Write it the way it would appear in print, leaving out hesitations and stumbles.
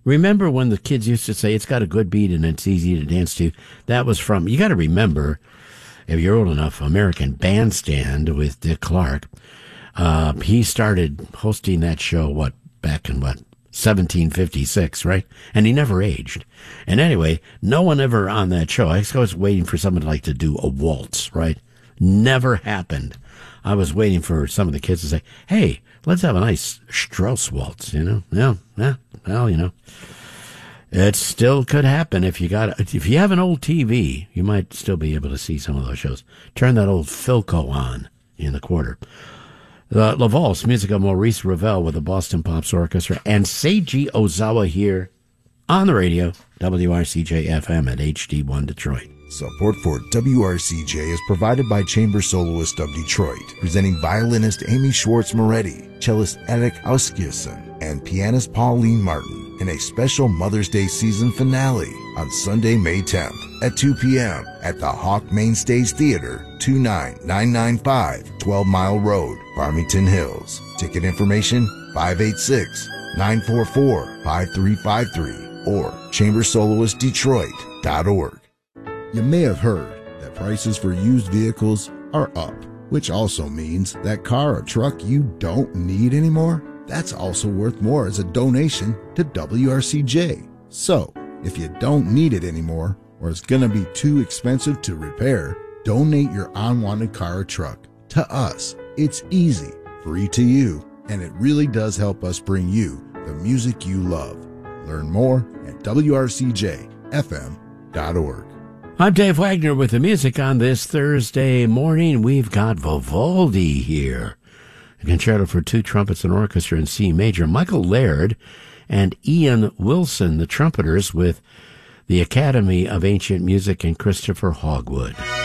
Remember when the kids used to say it's got a good beat and it's easy to dance to? That was from, you got to remember, if you're old enough, American Bandstand with Dick Clark. He started hosting that show, back in 1756, right? And he never aged. And anyway, no one ever on that show, I was waiting for someone like to do a waltz, right? Never happened. I was waiting for some of the kids to say, hey, let's have a nice Strauss waltz, Yeah, well, it still could happen if you have an old TV, you might still be able to see some of those shows. Turn that old Philco on in the quarter. La Valse, music of Maurice Ravel with the Boston Pops Orchestra, and Seiji Ozawa here on the radio, WRCJ-FM at HD1 Detroit. Support for WRCJ is provided by Chamber Soloists of Detroit, presenting violinist Amy Schwartz-Moretti, cellist Eric Auskiason, and pianist Pauline Martin in a special Mother's Day season finale on Sunday, May 10th at 2 p.m. at the Hawk Main Stage Theater, 29995 12 Mile Road, Farmington Hills. Ticket information 586-944-5353 or chambersoloistdetroit.org. You may have heard that prices for used vehicles are up, which also means that car or truck you don't need anymore, that's also worth more as a donation to WRCJ. So, if you don't need it anymore, or it's going to be too expensive to repair, donate your unwanted car or truck to us. It's easy, free to you, and it really does help us bring you the music you love. Learn more at WRCJFM.org. I'm Dave Wagner with the music on this Thursday morning. We've got Vivaldi here. A concerto for two trumpets and orchestra in C major. Michael Laird and Ian Wilson, the trumpeters, with the Academy of Ancient Music, and Christopher Hogwood.